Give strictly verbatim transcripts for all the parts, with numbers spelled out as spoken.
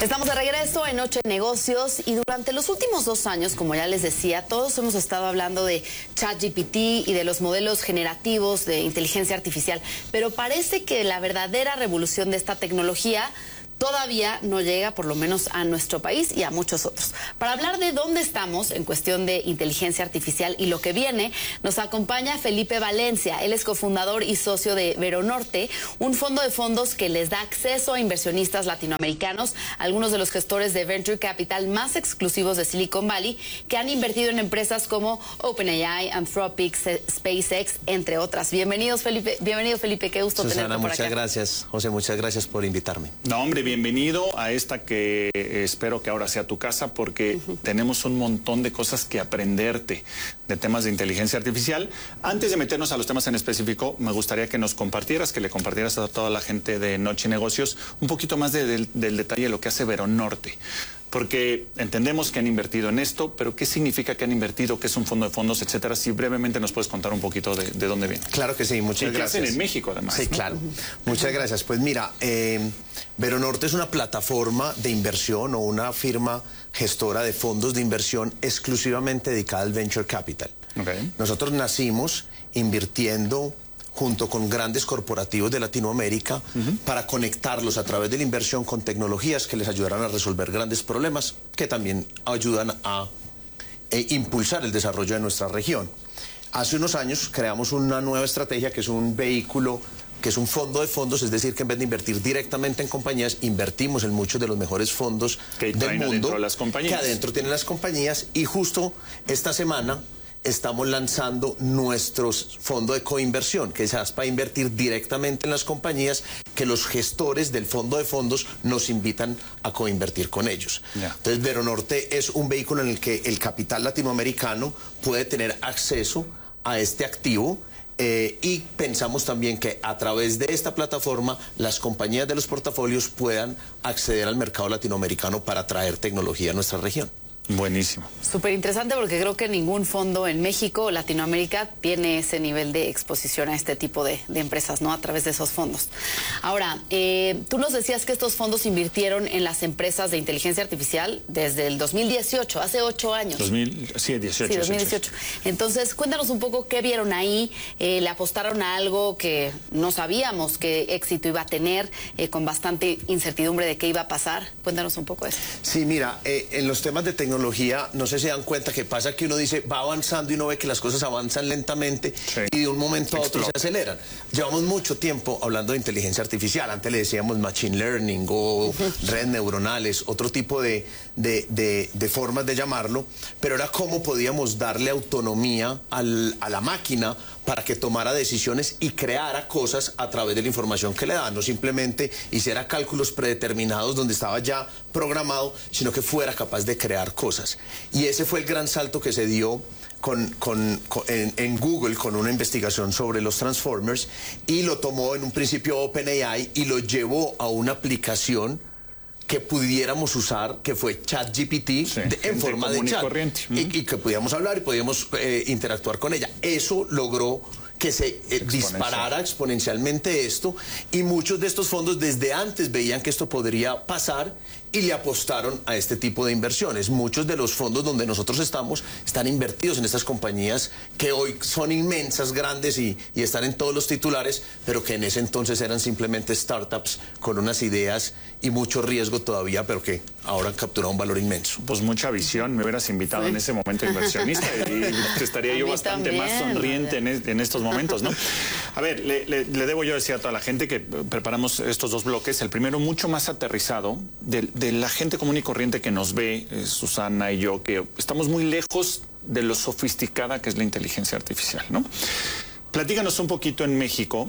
Estamos de regreso en Noche de Negocios y durante los últimos dos años, como ya les decía, todos hemos estado hablando de ChatGPT y de los modelos generativos de inteligencia artificial, pero parece que la verdadera revolución de esta tecnología todavía no llega, por lo menos a nuestro país y a muchos otros. Para hablar de dónde estamos en cuestión de inteligencia artificial y lo que viene, nos acompaña Felipe Valencia. Él es cofundador y socio de Veronorte, un fondo de fondos que les da acceso a inversionistas latinoamericanos, algunos de los gestores de Venture Capital más exclusivos de Silicon Valley, que han invertido en empresas como OpenAI, Anthropic, SpaceX, entre otras. Bienvenidos, Felipe. Bienvenido, Felipe. Qué gusto Susana, tenerte por muchas acá. gracias. José, muchas gracias por invitarme. No, hombre, bienvenido a esta que eh, espero que ahora sea tu casa, porque uh-huh. tenemos un montón de cosas que aprenderte de temas de inteligencia artificial. Antes de meternos a los temas en específico, me gustaría que nos compartieras, que le compartieras a toda la gente de Noche Negocios un poquito más de, de, del detalle de lo que hace Veronorte. Porque entendemos que han invertido en esto, pero ¿qué significa que han invertido? ¿Qué es un fondo de fondos, etcétera? Si brevemente nos puedes contar un poquito de, de dónde viene. Claro que sí, muchas y gracias. ¿Qué hacen en México, además? Sí, ¿no? claro. Muchas gracias. Pues mira, eh, Veronorte es una plataforma de inversión o una firma gestora de fondos de inversión exclusivamente dedicada al Venture Capital. Okay. Nosotros nacimos invirtiendo junto con grandes corporativos de Latinoamérica, uh-huh. para conectarlos a través de la inversión con tecnologías que les ayudarán a resolver grandes problemas, que también ayudan a eh, impulsar el desarrollo de nuestra región. Hace unos años creamos una nueva estrategia que es un vehículo, que es un fondo de fondos, es decir, que en vez de invertir directamente en compañías, invertimos en muchos de los mejores fondos que del mundo, las compañías. que adentro tienen las compañías, y justo esta semana estamos lanzando nuestro fondo de coinversión, que es para invertir directamente en las compañías que los gestores del fondo de fondos nos invitan a coinvertir con ellos. Yeah. Entonces, Veronorte es un vehículo en el que el capital latinoamericano puede tener acceso a este activo. Eh, y pensamos también que a través de esta plataforma las compañías de los portafolios puedan acceder al mercado latinoamericano para traer tecnología a nuestra región. Buenísimo. Súper interesante, porque creo que ningún fondo en México o Latinoamérica tiene ese nivel de exposición a este tipo de, de empresas, ¿no? A través de esos fondos. Ahora, eh, tú nos decías que estos fondos invirtieron en las empresas de inteligencia artificial desde el dos mil dieciocho, hace ocho años. dos mil, sí, dieciocho. Sí, dos mil dieciocho. Entonces, cuéntanos un poco qué vieron ahí. Eh, le apostaron a algo que no sabíamos qué éxito iba a tener, eh, con bastante incertidumbre de qué iba a pasar. Cuéntanos un poco eso. Sí, mira, eh, en los temas de tecnología, tecnología, no sé si se dan cuenta que pasa que uno dice, va avanzando y uno ve que las cosas avanzan lentamente, sí. y de un momento a otro Explode. se aceleran. Llevamos mucho tiempo hablando de inteligencia artificial, antes le decíamos machine learning o redes neuronales, otro tipo de, de, de, de formas de llamarlo, pero era cómo podíamos darle autonomía al, a la máquina para que tomara decisiones y creara cosas a través de la información que le da, no simplemente hiciera cálculos predeterminados donde estaba ya programado, sino que fuera capaz de crear cosas. Y ese fue el gran salto que se dio con, con, con, en, en Google con una investigación sobre los Transformers, y lo tomó en un principio OpenAI y lo llevó a una aplicación que pudiéramos usar, que fue ChatGPT, sí, de, en forma de chat, y, y, y que pudiéramos hablar y podíamos eh, interactuar con ella. Eso logró que se eh, disparara exponencialmente esto, y muchos de estos fondos desde antes veían que esto podría pasar y le apostaron a este tipo de inversiones. Muchos de los fondos donde nosotros estamos están invertidos en estas compañías que hoy son inmensas, grandes y, y están en todos los titulares, pero que en ese entonces eran simplemente startups con unas ideas y mucho riesgo todavía, pero que ahora han capturado un valor inmenso. Pues mucha visión, me hubieras invitado sí. en ese momento inversionista y estaría yo bastante también, más sonriente en, en estos momentos, ¿no? A ver, le, le, le debo yo decir a toda la gente que preparamos estos dos bloques, el primero mucho más aterrizado, de, de la gente común y corriente que nos ve, eh, Susana y yo, que estamos muy lejos de lo sofisticada que es la inteligencia artificial, ¿no? Platícanos un poquito en México,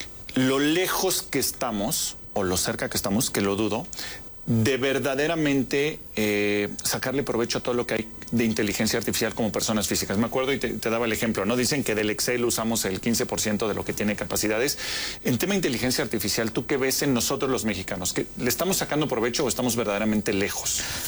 lo lejos que estamos, o lo cerca que estamos, que lo dudo, de verdaderamente eh, sacarle provecho a todo lo que hay de inteligencia artificial como personas físicas. Me acuerdo y te, te daba el ejemplo, ¿no? Dicen que del Excel usamos el quince por ciento de lo que tiene capacidades. En tema de inteligencia artificial, ¿tú qué ves en nosotros los mexicanos? ¿Que le estamos sacando provecho o estamos verdaderamente lejos?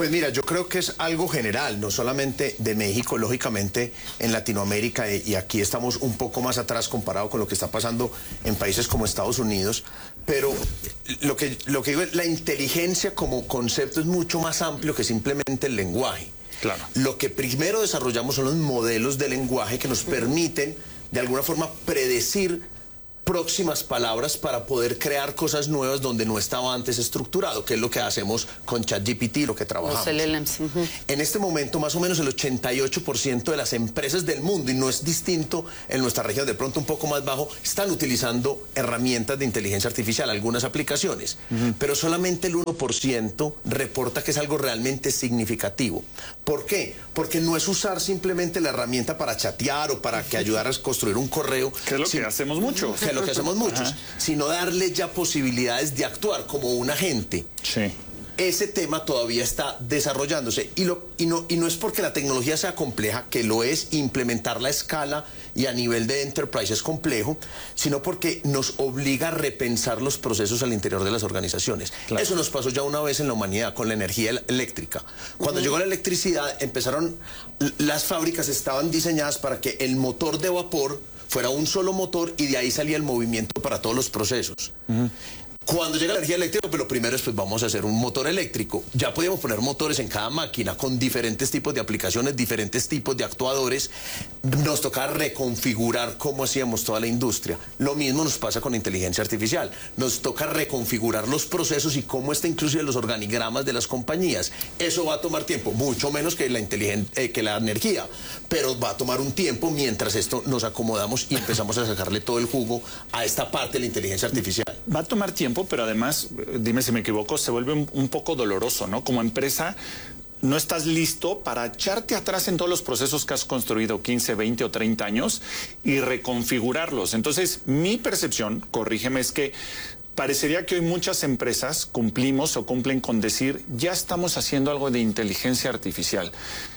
Pues mira, yo creo que es algo general, no solamente de México, lógicamente en Latinoamérica, y aquí estamos un poco más atrás comparado con lo que está pasando en países como Estados Unidos, pero lo que, lo que digo es, la inteligencia como concepto es mucho más amplio que simplemente el lenguaje. Claro. Lo que primero desarrollamos son los modelos de lenguaje que nos permiten, de alguna forma, predecir próximas palabras para poder crear cosas nuevas donde no estaba antes estructurado, que es lo que hacemos con ChatGPT, lo que trabajamos. Los L L Ms. Uh-huh. En este momento, más o menos el ochenta y ocho por ciento de las empresas del mundo, y no es distinto en nuestra región, de pronto un poco más bajo, están utilizando herramientas de inteligencia artificial, algunas aplicaciones, uh-huh. pero solamente el uno por ciento reporta que es algo realmente significativo. ¿Por qué? Porque no es usar simplemente la herramienta para chatear o para que ayudar a construir un correo. Que es lo sino, que hacemos mucho. Que es lo que hacemos muchos, Ajá. sino darle ya posibilidades de actuar como un agente. Sí. Ese tema todavía está desarrollándose y, lo, y, no, y no es porque la tecnología sea compleja, que lo es, implementarla a escala y a nivel de enterprise es complejo, sino porque nos obliga a repensar los procesos al interior de las organizaciones. Claro. Eso nos pasó ya una vez en la humanidad con la energía eléctrica. Cuando uh-huh. llegó la electricidad, empezaron, las fábricas estaban diseñadas para que el motor de vapor fuera un solo motor y de ahí salía el movimiento para todos los procesos. Uh-huh. Cuando llega la energía eléctrica, pues lo primero es, pues vamos a hacer un motor eléctrico. Ya podíamos poner motores en cada máquina con diferentes tipos de aplicaciones, diferentes tipos de actuadores. Nos toca reconfigurar cómo hacíamos toda la industria. Lo mismo nos pasa con inteligencia artificial. Nos toca reconfigurar los procesos y cómo está inclusive los organigramas de las compañías. Eso va a tomar tiempo, mucho menos que la, eh, que la energía, pero va a tomar un tiempo mientras esto nos acomodamos y empezamos a sacarle todo el jugo a esta parte de la inteligencia artificial. Va a tomar tiempo, pero además, dime si me equivoco, se vuelve un, un poco doloroso, ¿no? Como empresa, no estás listo para echarte atrás en todos los procesos que has construido quince, veinte o treinta años y reconfigurarlos. Entonces, mi percepción, corrígeme, es que parecería que hoy muchas empresas cumplimos o cumplen con decir, ya estamos haciendo algo de inteligencia artificial.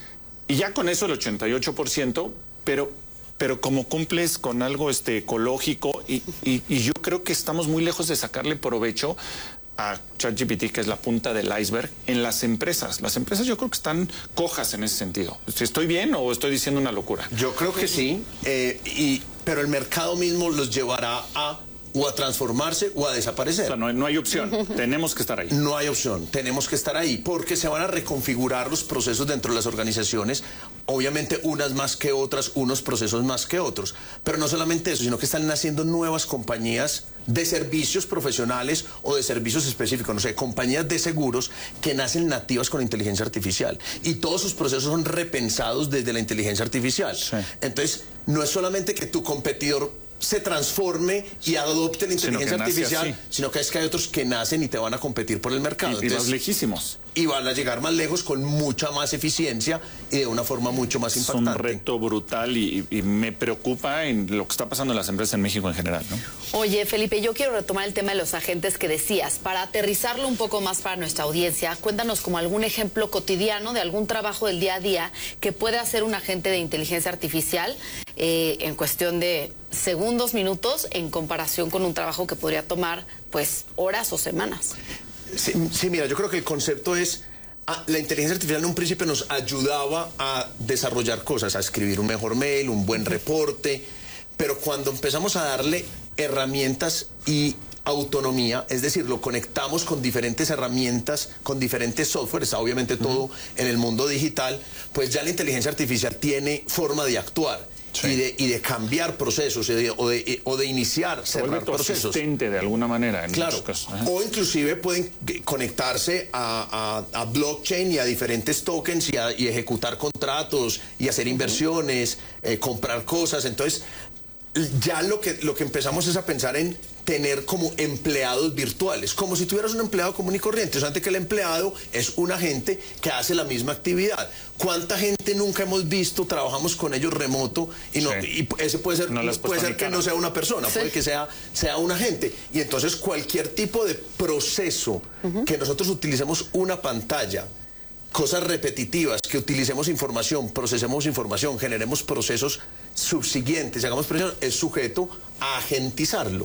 Y ya con eso el ochenta y ocho por ciento, pero... pero como cumples con algo este, ecológico y, y, y yo creo que estamos muy lejos de sacarle provecho a ChatGPT, que es la punta del iceberg, en las empresas. Las empresas yo creo que están cojas en ese sentido. ¿Estoy bien o estoy diciendo una locura? Yo creo que sí, eh, y, pero el mercado mismo los llevará a o a transformarse o a desaparecer. O sea, no, no hay opción, tenemos que estar ahí. No hay opción, tenemos que estar ahí, porque se van a reconfigurar los procesos dentro de las organizaciones, obviamente unas más que otras, unos procesos más que otros, pero no solamente eso, sino que están naciendo nuevas compañías de servicios profesionales o de servicios específicos, no sé, compañías de seguros que nacen nativas con inteligencia artificial y todos sus procesos son repensados desde la inteligencia artificial. Sí. Entonces, no es solamente que tu competidor se transforme y adopte la inteligencia sino artificial, sino que es que hay otros que nacen y te van a competir por el mercado. Y, y vas lejísimos. Y van a llegar más lejos con mucha más eficiencia y de una forma mucho más impactante. Es un reto brutal y, y me preocupa en lo que está pasando en las empresas en México en general, ¿no? Oye, Felipe, yo quiero retomar el tema de los agentes que decías. Para aterrizarlo un poco más para nuestra audiencia, cuéntanos como algún ejemplo cotidiano de algún trabajo del día a día que puede hacer un agente de inteligencia artificial eh, en cuestión de segundos, minutos, en comparación con un trabajo que podría tomar, pues, horas o semanas. Sí, sí, mira, yo creo que el concepto es, ah, la inteligencia artificial en un principio nos ayudaba a desarrollar cosas, a escribir un mejor mail, un buen reporte, pero cuando empezamos a darle herramientas y autonomía, es decir, lo conectamos con diferentes herramientas, con diferentes softwares, obviamente todo uh-huh. en el mundo digital, pues ya la inteligencia artificial tiene forma de actuar. Sí. Y, de, y de cambiar procesos y de, o, de, o de iniciar, se cerrar procesos. Asistente de alguna manera en claro. muchos casos. O inclusive pueden conectarse a, a, a blockchain y a diferentes tokens y, a, y ejecutar contratos y hacer inversiones, uh-huh. eh, comprar cosas. Entonces, ya lo que, lo que empezamos es a pensar en tener como empleados virtuales, como si tuvieras un empleado común y corriente. O sea, antes que el empleado es un agente que hace la misma actividad. ¿Cuánta gente nunca hemos visto, trabajamos con ellos remoto y, no, sí. y ese puede ser, no puede ser que no sea una persona, sí. puede que sea, sea un agente? Y entonces cualquier tipo de proceso uh-huh. que nosotros utilicemos una pantalla, cosas repetitivas, que utilicemos información, procesemos información, generemos procesos subsiguientes, hagamos procesos, es sujeto a agentizarlo.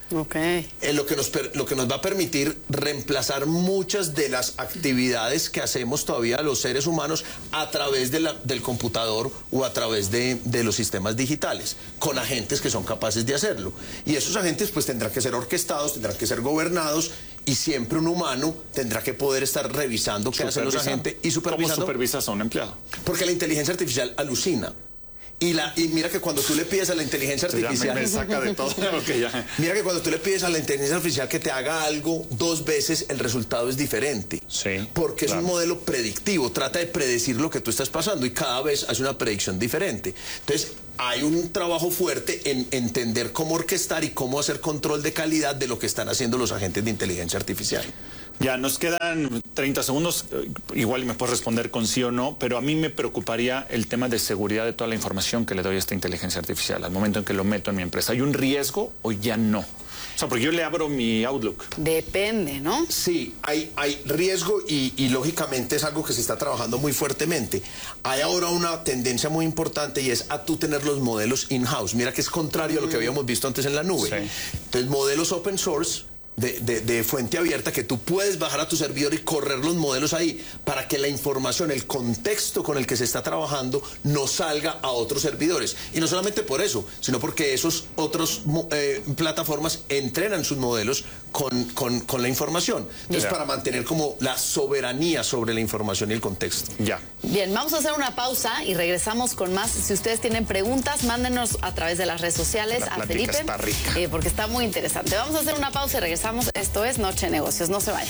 Okay. Eh, lo, que nos per, lo que nos va a permitir reemplazar muchas de las actividades que hacemos todavía los seres humanos a través de la, del computador o a través de, de los sistemas digitales, con agentes que son capaces de hacerlo. Y esos agentes pues tendrán que ser orquestados, tendrán que ser gobernados, y siempre un humano tendrá que poder estar revisando qué hacen los agentes y supervisando. ¿Cómo supervisas a un empleado? Porque la inteligencia artificial alucina. Y, la, y mira que cuando tú le pides a la inteligencia artificial... Ya me, me saca de todo. Okay, ya. Mira que cuando tú le pides a la inteligencia artificial que te haga algo dos veces, el resultado es diferente. Sí. Porque claro. es un modelo predictivo, trata de predecir lo que tú estás pasando y cada vez hace una predicción diferente. Entonces, hay un trabajo fuerte en entender cómo orquestar y cómo hacer control de calidad de lo que están haciendo los agentes de inteligencia artificial. Ya, nos quedan treinta segundos, igual me puedes responder con sí o no, pero a mí me preocuparía el tema de seguridad de toda la información que le doy a esta inteligencia artificial al momento en que lo meto en mi empresa. ¿Hay un riesgo o ya no? O sea, porque yo le abro mi Outlook. Depende, ¿no? Sí, hay, hay riesgo y, y lógicamente es algo que se está trabajando muy fuertemente. Hay ahora una tendencia muy importante y es a tú tener los modelos in-house. Mira que es contrario mm. a lo que habíamos visto antes en la nube. Sí. Entonces, modelos open source... De, de, de fuente abierta que tú puedes bajar a tu servidor y correr los modelos ahí para que la información, el contexto con el que se está trabajando no salga a otros servidores. Y no solamente por eso, sino porque esos otros eh, plataformas entrenan sus modelos con, con, con la información. Entonces, ya. para mantener como la soberanía sobre la información y el contexto. Ya. Bien, vamos a hacer una pausa y regresamos con más. Si ustedes tienen preguntas, mándenos a través de las redes sociales la a Felipe, está rica. Eh, porque está muy interesante. Vamos a hacer una pausa y regresamos. Esto es Noche de Negocios, no se vayan.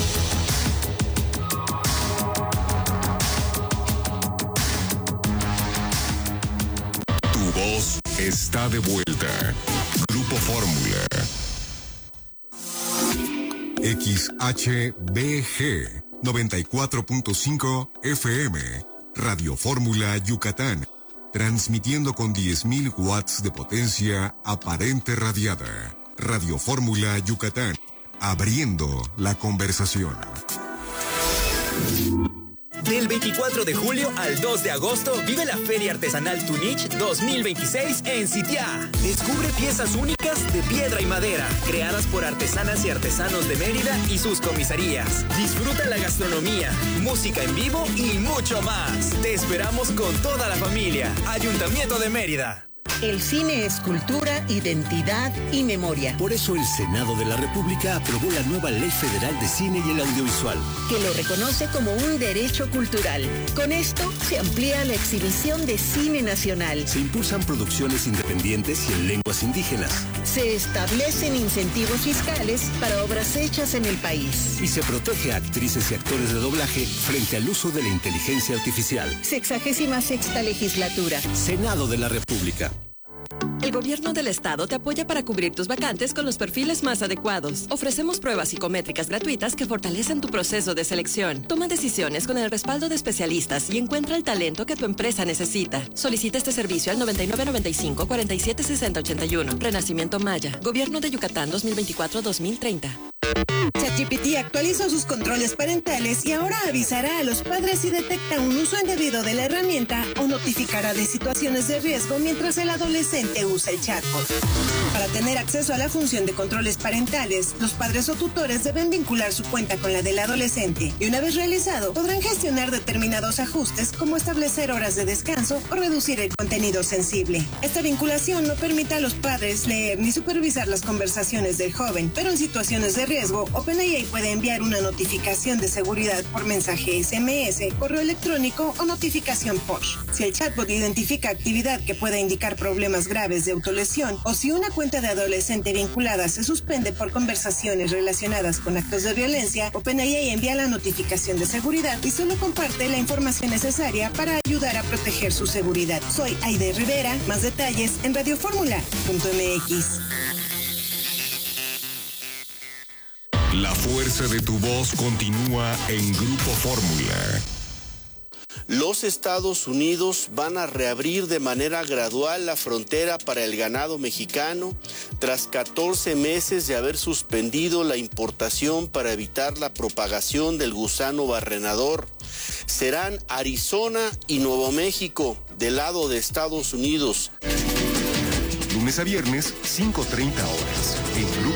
Tu voz está de vuelta. Grupo Fórmula. X H B G noventa y cuatro punto cinco F M. Radio Fórmula Yucatán. Transmitiendo con diez mil watts de potencia aparente radiada. Radio Fórmula Yucatán, abriendo la conversación. Del veinticuatro de julio al dos de agosto, vive la Feria Artesanal Tunich dos mil veintiséis en Sitiá. Descubre piezas únicas de piedra y madera, creadas por artesanas y artesanos de Mérida y sus comisarías. Disfruta la gastronomía, música en vivo y mucho más. Te esperamos con toda la familia. Ayuntamiento de Mérida. El cine es cultura, identidad y memoria. Por eso el Senado de la República aprobó la nueva Ley Federal de Cine y el Audiovisual, que lo reconoce como un derecho cultural. Con esto se amplía la exhibición de cine nacional. Se impulsan producciones independientes y en lenguas indígenas. Se establecen incentivos fiscales para obras hechas en el país. Y se protege a actrices y actores de doblaje frente al uso de la inteligencia artificial. Sexagésima sexta legislatura. Senado de la República. El gobierno del estado te apoya para cubrir tus vacantes con los perfiles más adecuados. Ofrecemos pruebas psicométricas gratuitas que fortalecen tu proceso de selección. Toma decisiones con el respaldo de especialistas y encuentra el talento que tu empresa necesita. Solicita este servicio al noventa y nueve noventa y cinco cuarenta y siete sesenta ochenta y uno. Renacimiento Maya. Gobierno de Yucatán dos mil veinticuatro a dos mil treinta. ChatGPT actualizó sus controles parentales y ahora avisará a los padres si detecta un uso indebido de la herramienta o notificará de situaciones de riesgo mientras el adolescente usa el chatbot. Para tener acceso a la función de controles parentales, los padres o tutores deben vincular su cuenta con la del adolescente y una vez realizado, podrán gestionar determinados ajustes como establecer horas de descanso o reducir el contenido sensible. Esta vinculación no permite a los padres leer ni supervisar las conversaciones del joven, pero en situaciones de riesgo, OpenAI puede enviar una notificación de seguridad por mensaje S M S, correo electrónico o notificación push. Si el chatbot identifica actividad que pueda indicar problemas graves de autolesión o si una cuenta de adolescente vinculada se suspende por conversaciones relacionadas con actos de violencia, OpenAI envía la notificación de seguridad y solo comparte la información necesaria para ayudar a proteger su seguridad. Soy Aide Rivera, más detalles en radioformula punto m x. La fuerza de tu voz continúa en Grupo Fórmula. Los Estados Unidos van a reabrir de manera gradual la frontera para el ganado mexicano tras catorce meses de haber suspendido la importación para evitar la propagación del gusano barrenador. Serán Arizona y Nuevo México del lado de Estados Unidos. Lunes a viernes, cinco treinta horas, en Grupo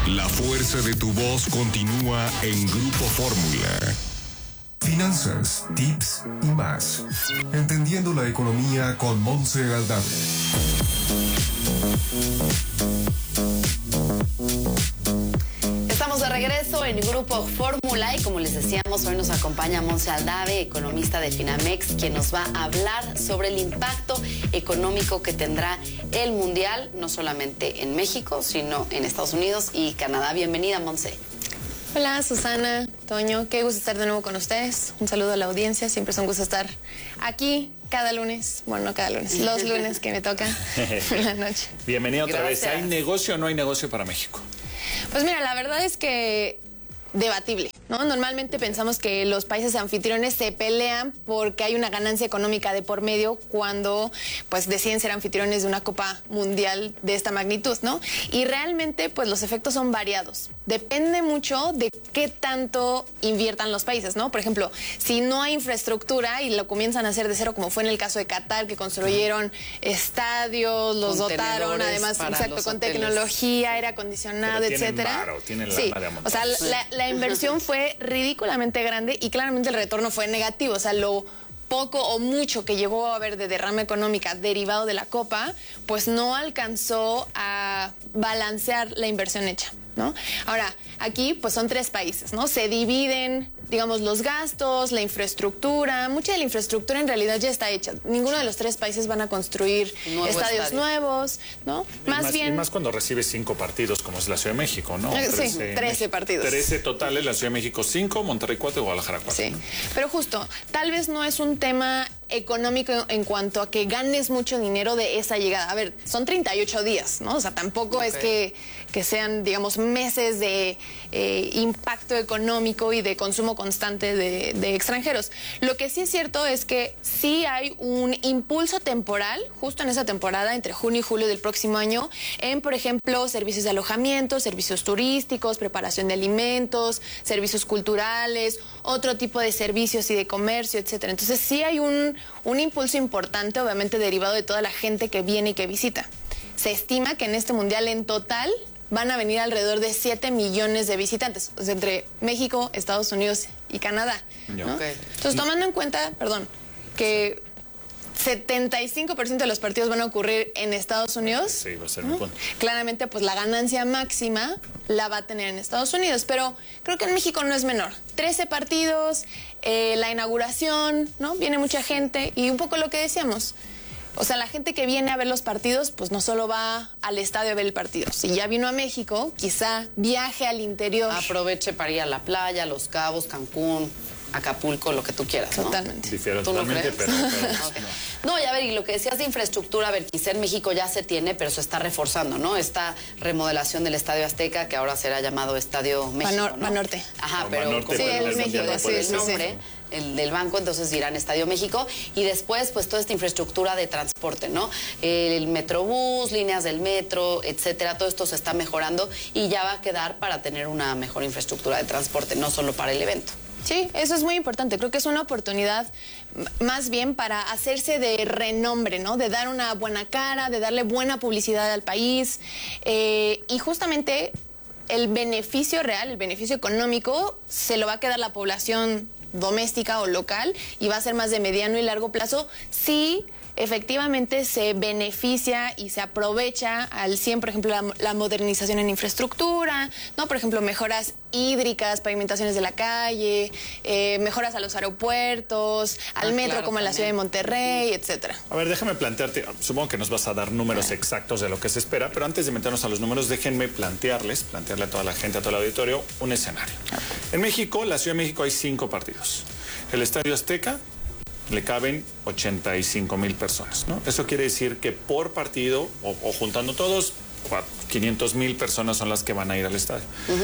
La fuerza de tu voz continúa en Grupo Fórmula. Finanzas, tips y más. Entendiendo la economía con Monse Aldave. Estamos de regreso en Grupo Fórmula y como les decíamos, hoy nos acompaña Monse Aldave, economista de Finamex, quien nos va a hablar sobre el impacto económico que tendrá el Mundial, no solamente en México, sino en Estados Unidos y Canadá. Bienvenida, Monse. Hola, Susana, Toño, qué gusto estar de nuevo con ustedes. Un saludo a la audiencia, siempre es un gusto estar aquí cada lunes, bueno, no cada lunes, los lunes que me toca en la noche. Bienvenida otra Gracias. vez. ¿Hay negocio o no hay negocio para México? Pues mira, la verdad es que debatible, ¿no? Normalmente pensamos que los países anfitriones se pelean porque hay una ganancia económica de por medio cuando pues deciden ser anfitriones de una Copa Mundial de esta magnitud, ¿no? Y realmente pues los efectos son variados. Depende mucho de qué tanto inviertan los países, ¿no? Por ejemplo, si no hay infraestructura y lo comienzan a hacer de cero, como fue en el caso de Qatar, que construyeron estadios, los dotaron, además, exacto, con hoteles. Tecnología, aire acondicionado, Pero tienen etcétera. varo, tienen Sí, lana de o sea, la, la inversión fue ridículamente grande y claramente el retorno fue negativo. O sea, lo poco o mucho que llegó a haber de derrama económica derivado de la Copa, pues no alcanzó a balancear la inversión hecha, ¿no? Ahora, aquí pues son tres países, ¿no? Se dividen, digamos, los gastos, la infraestructura. Mucha de la infraestructura en realidad ya está hecha. Ninguno de los tres países van a construir Nuevo estadios estadio. nuevos, ¿no? Más, Más y bien... más cuando recibes cinco partidos, como es la Ciudad de México, ¿no? Eh, sí, trece partidos. trece totales, la Ciudad de México cinco, Monterrey cuatro y Guadalajara cuatro. Sí, pero justo, tal vez no es un tema económico en cuanto a que ganes mucho dinero de esa llegada. A ver, son treinta y ocho días, ¿no? O sea, tampoco okay. es que, que sean, digamos, meses de eh, impacto económico y de consumo constante de, de extranjeros. Lo que sí es cierto es que sí hay un impulso temporal, justo en esa temporada, entre junio y julio del próximo año, en, por ejemplo, servicios de alojamiento, servicios turísticos, preparación de alimentos, servicios culturales, otro tipo de servicios y de comercio, etcétera. Entonces sí hay un, un impulso importante, obviamente derivado de toda la gente que viene y que visita. Se estima que en este mundial en total van a venir alrededor de siete millones de visitantes, o sea, entre México, Estados Unidos y Canadá, ¿no? Okay. Entonces, tomando en cuenta, perdón, que setenta y cinco por ciento de los partidos van a ocurrir en Estados Unidos, sí, va a ser ¿no? mi punto. Claramente, pues la ganancia máxima la va a tener en Estados Unidos, pero creo que en México no es menor. trece partidos, eh, la inauguración, ¿no? Viene mucha gente y un poco lo que decíamos. O sea, la gente que viene a ver los partidos, pues no solo va al estadio a ver el partido. Si ya vino a México, quizá viaje al interior. Aproveche para ir a la playa, Los Cabos, Cancún, Acapulco, lo que tú quieras, ¿no? Totalmente. Difiero ¿Tú no totalmente, crees? pero... pero Okay. no. No, y a ver, y lo que decías de infraestructura, a ver, quizá en México ya se tiene, pero se está reforzando, ¿no? Esta remodelación del Estadio Azteca, que ahora será llamado Estadio México, Banor, ¿no? Banorte. Ajá, No, pero Banorte, como sí, el, el México, no sí, puede sí, ser nombre, sí. el del banco, entonces dirán Estadio México, y después, pues, toda esta infraestructura de transporte, ¿no? El metrobús, líneas del metro, etcétera, todo esto se está mejorando y ya va a quedar para tener una mejor infraestructura de transporte, no solo para el evento. Sí, eso es muy importante. Creo que es una oportunidad más bien para hacerse de renombre, ¿no? De dar una buena cara, de darle buena publicidad al país. Eh, y justamente el beneficio real, el beneficio económico, se lo va a quedar la población doméstica o local y va a ser más de mediano y largo plazo si efectivamente se beneficia y se aprovecha al cien, por ejemplo, la, la modernización en infraestructura, ¿no? Por ejemplo, mejoras hídricas, pavimentaciones de la calle, eh, mejoras a los aeropuertos, al ah, metro claro, como en la ciudad de Monterrey, sí. etcétera. A ver, déjame plantearte, supongo que nos vas a dar números exactos de lo que se espera, pero antes de meternos a los números, déjenme plantearles, plantearle a toda la gente, a todo el auditorio, un escenario. En México, la Ciudad de México, hay cinco partidos. El Estadio Azteca le caben ochenta y cinco mil personas, ¿no? Eso quiere decir que por partido, o, o juntando todos, quinientos mil personas son las que van a ir al estadio.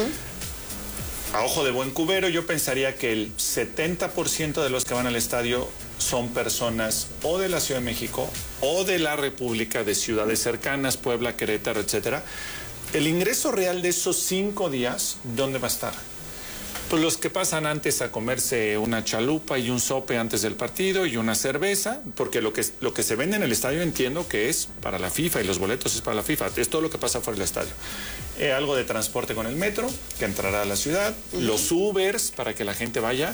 Uh-huh. A ojo de buen cubero, yo pensaría que el setenta por ciento de los que van al estadio son personas o de la Ciudad de México o de la República, de ciudades cercanas, Puebla, Querétaro, etcétera. El ingreso real de esos cinco días, ¿dónde va a estar? Pues los que pasan antes a comerse una chalupa y un sope antes del partido y una cerveza, porque lo que, lo que se vende en el estadio entiendo que es para la FIFA y los boletos es para la FIFA, es todo lo que pasa fuera del estadio. Eh, algo de transporte con el metro, que entrará a la ciudad, uh-huh. los Ubers para que la gente vaya.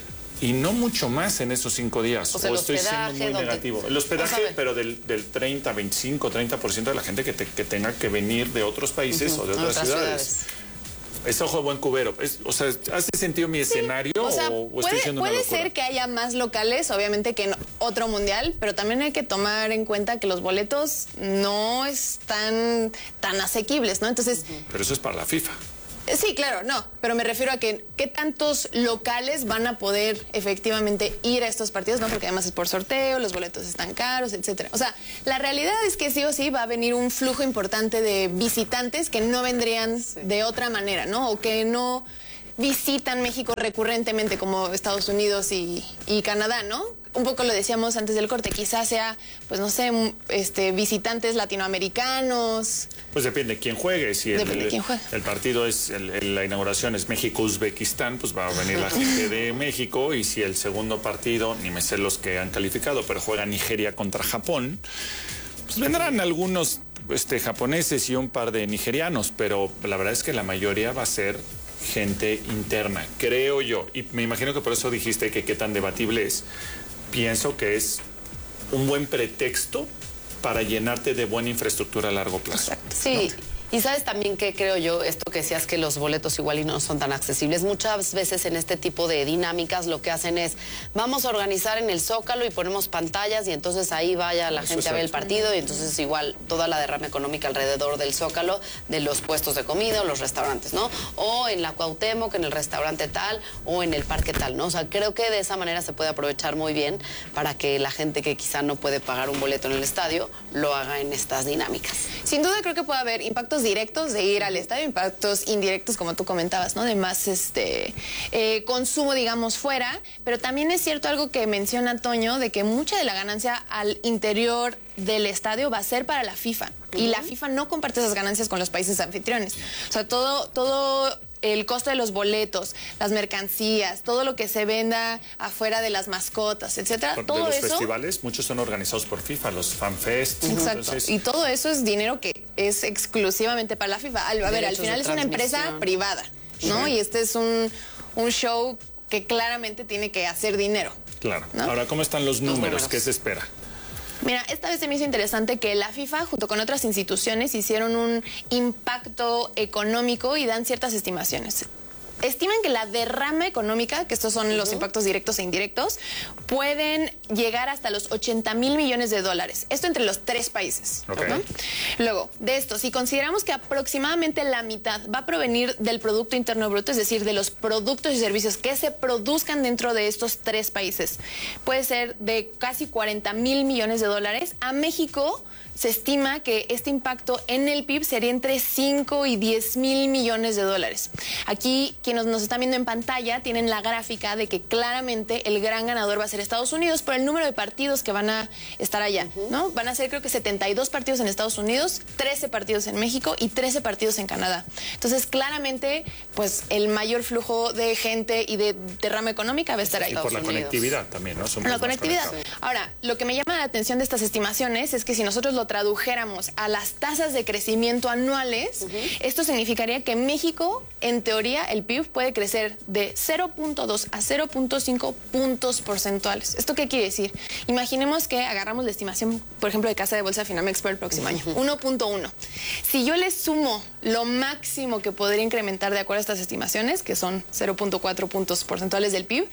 Y no mucho más en esos cinco días. O sea, o el estoy hospedaje, siendo muy negativo. El hospedaje, pero del, del treinta, veinticinco, treinta por ciento de la gente que, te, que tenga que venir de otros países uh-huh. o de otras, otras ciudades. ciudades. Es ojo de buen cubero. Es, o sea, ¿hace sentido mi sí, escenario o, sea, o puede, estoy diciendo puede una locura? ser que haya más locales, obviamente, que en otro mundial, pero también hay que tomar en cuenta que los boletos no están tan asequibles, ¿no? Entonces... Uh-huh. Pero eso es para la FIFA. Sí, claro, no, pero me refiero a que qué tantos locales van a poder efectivamente ir a estos partidos, ¿no? Porque además es por sorteo, los boletos están caros, etcétera. O sea, la realidad es que sí o sí va a venir un flujo importante de visitantes que no vendrían sí. de otra manera, ¿no? O que no visitan México recurrentemente como Estados Unidos y, y Canadá, ¿no? Un poco lo decíamos antes del corte, quizás sea, pues no sé, este, visitantes latinoamericanos. Pues depende de quién juegue. Si el, depende de quién juegue. El partido es, el, el, la inauguración es México-Uzbekistán, pues va a venir la gente de México. Y si el segundo partido, ni me sé los que han calificado, pero juega Nigeria contra Japón, pues vendrán algunos este, japoneses y un par de nigerianos, pero la verdad es que la mayoría va a ser gente interna, creo yo. Y me imagino que por eso dijiste que qué tan debatible es. Pienso que es un buen pretexto para llenarte de buena infraestructura a largo plazo. Exacto. Sí. ¿No? Y sabes también que creo yo, esto que decías que los boletos igual y no son tan accesibles, muchas veces en este tipo de dinámicas lo que hacen es, vamos a organizar en el Zócalo y ponemos pantallas y entonces ahí vaya la Eso gente a ver el partido y entonces igual toda la derrama económica alrededor del Zócalo, de los puestos de comida o los restaurantes, ¿no? O en la Cuauhtémoc, en el restaurante tal, o en el parque tal, ¿no? O sea, creo que de esa manera se puede aprovechar muy bien para que la gente que quizá no puede pagar un boleto en el estadio lo haga en estas dinámicas. Sin duda creo que puede haber impactos directos de ir al estadio, impactos indirectos, como tú comentabas, ¿no? De más este eh, consumo, digamos, fuera. Pero también es cierto algo que menciona Toño, de que mucha de la ganancia al interior del estadio va a ser para la FIFA. Uh-huh. Y la FIFA no comparte esas ganancias con los países anfitriones. O sea, todo, todo el costo de los boletos, las mercancías, todo lo que se venda afuera de las mascotas, etcétera. Por, todo de los eso, festivales, muchos son organizados por FIFA, los FanFest. Exacto. Entonces, y todo eso es dinero que es exclusivamente para la FIFA. A, a ver, al final es una empresa privada, ¿no? Sí. Y este es un, un show que claramente tiene que hacer dinero. Claro. ¿No? Ahora, ¿cómo están los números? Los números. ¿Qué se espera? Mira, esta vez se me hizo interesante que la FIFA, junto con otras instituciones, hicieron un impacto económico y dan ciertas estimaciones. Estiman que la derrama económica, que estos son uh-huh. los impactos directos e indirectos, pueden llegar hasta los ochenta mil millones de dólares. Esto entre los tres países. Okay. ¿No? Luego, de esto, si consideramos que aproximadamente la mitad va a provenir del Producto Interno Bruto, es decir, de los productos y servicios que se produzcan dentro de estos tres países, puede ser de casi cuarenta mil millones de dólares. A México se estima que este impacto en el P I B sería entre cinco y diez mil millones de dólares. Aquí, quienes nos están viendo en pantalla, tienen la gráfica de que claramente el gran ganador va a ser Estados Unidos por el número de partidos que van a estar allá, ¿no? Van a ser creo que setenta y dos partidos en Estados Unidos, trece partidos en México y trece partidos en Canadá. Entonces, claramente, pues el mayor flujo de gente y de derrama económica va a estar ahí. Y por la conectividad también, ¿no? Son la conectividad. Ahora, lo que me llama la atención de estas estimaciones es que si nosotros lo tradujéramos a las tasas de crecimiento anuales, uh-huh. esto significaría que México, en teoría, el P I B puede crecer de cero punto dos a cero punto cinco puntos porcentuales. ¿Esto qué quiere decir? Imaginemos que agarramos la estimación, por ejemplo, de Casa de Bolsa Finamex para el próximo año, uno punto uno. Si yo le sumo lo máximo que podría incrementar de acuerdo a estas estimaciones, que son cero punto cuatro puntos porcentuales del P I B,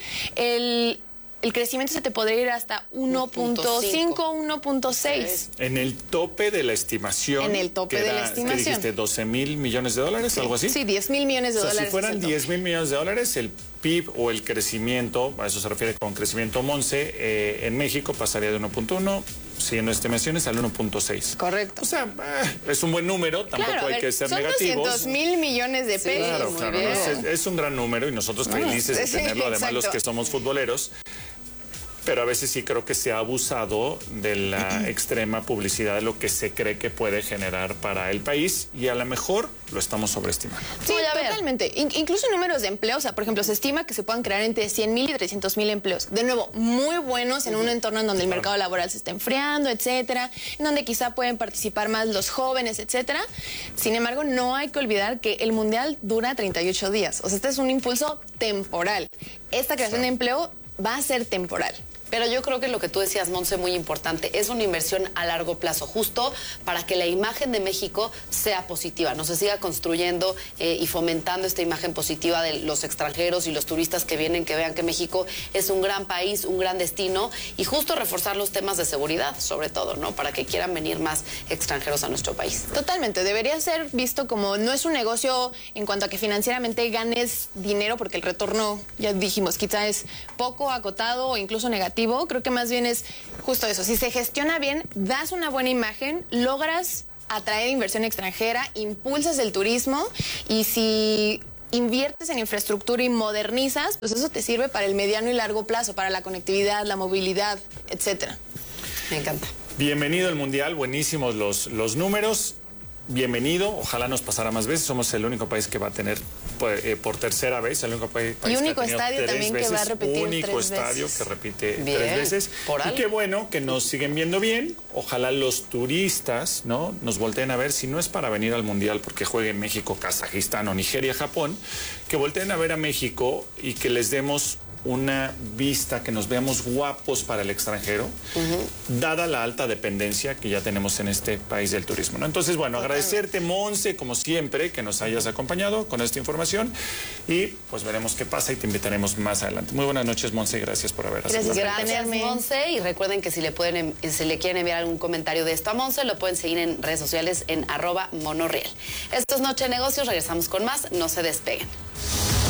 el el crecimiento se te podría ir hasta uno punto cinco, uno punto seis. En el tope de la estimación. En el tope de la estimación. ¿Qué dijiste? ¿doce mil millones de dólares? Sí, ¿Algo así? Sí, diez mil millones de o sea, dólares. Si fueran diez mil millones de dólares, el P I B o el crecimiento, a eso se refiere con crecimiento Monse, eh, en México pasaría de uno punto uno, siguiendo estimaciones, al uno punto seis. Correcto. O sea, eh, es un buen número, tampoco claro, hay ver, que ser son negativos. doscientos mil millones de pesos. Sí, claro, claro. No, es, es un gran número y nosotros felices de sí, tenerlo, además exacto. los que somos futboleros. pero a veces sí creo que se ha abusado de la extrema publicidad de lo que se cree que puede generar para el país y a lo mejor lo estamos sobreestimando. Sí, totalmente. In- incluso números de empleo, o sea, por ejemplo, se estima que se puedan crear entre cien mil y trescientos mil empleos. De nuevo, muy buenos en un entorno en donde el mercado laboral se está enfriando, etcétera, en donde quizá pueden participar más los jóvenes, etcétera. Sin embargo, no hay que olvidar que el Mundial dura treinta y ocho días. O sea, este es un impulso temporal. Esta creación de empleo va a ser temporal. Pero yo creo que lo que tú decías, Monse, muy importante, es una inversión a largo plazo, justo para que la imagen de México sea positiva, no se siga construyendo eh, y fomentando esta imagen positiva de los extranjeros y los turistas que vienen, que vean que México es un gran país, un gran destino, y justo reforzar los temas de seguridad, sobre todo, ¿no? Para que quieran venir más extranjeros a nuestro país. Totalmente, debería ser visto como no es un negocio en cuanto a que financieramente ganes dinero, porque el retorno, ya dijimos, quizá es poco, acotado o incluso negativo. Creo que más bien es justo eso. Si se gestiona bien, das una buena imagen, logras atraer inversión extranjera, impulsas el turismo y si inviertes en infraestructura y modernizas, pues eso te sirve para el mediano y largo plazo, para la conectividad, la movilidad, etcétera. Me encanta. Bienvenido al Mundial, buenísimos los, los números. Bienvenido, ojalá nos pasara más veces. Somos el único país que va a tener pues, eh, por tercera vez, el único país y único que ha estadio tres también veces, que va a repetir único tres estadio veces. que repite Bien, tres veces. por Y algo. qué bueno que nos siguen viendo bien. Ojalá los turistas, ¿no? Nos volteen a ver, si no es para venir al Mundial porque juegue en México, Kazajistán o Nigeria, Japón, que volteen a ver a México y que les demos una vista, que nos veamos guapos para el extranjero, uh-huh. dada la alta dependencia que ya tenemos en este país del turismo, ¿no? Entonces, bueno, agradecerte, Monse, como siempre, que nos hayas acompañado con esta información y pues veremos qué pasa y te invitaremos más adelante. Muy buenas noches, Monse, gracias por haber Gracias, aceptado. Gracias, Monse, y recuerden que si le pueden, si le quieren enviar algún comentario de esto a Monse, lo pueden seguir en redes sociales en arroba monorriel. Esto es Noche de Negocios, regresamos con más, no se despeguen.